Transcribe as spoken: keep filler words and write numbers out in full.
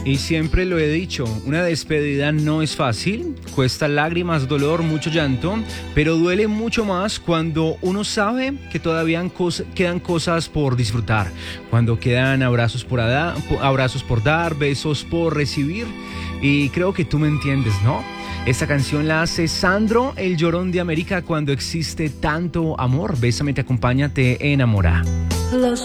Y siempre lo he dicho, una despedida no es fácil, cuesta lágrimas, dolor, mucho llanto, pero duele mucho más cuando uno sabe que todavía cos- quedan cosas por disfrutar, cuando quedan abrazos por, ada- po- abrazos por dar, besos por recibir, y creo que tú me entiendes, ¿no? Esta canción la hace Sandro, el llorón de América, cuando existe tanto amor. Bésame, te acompaña, te enamora. Los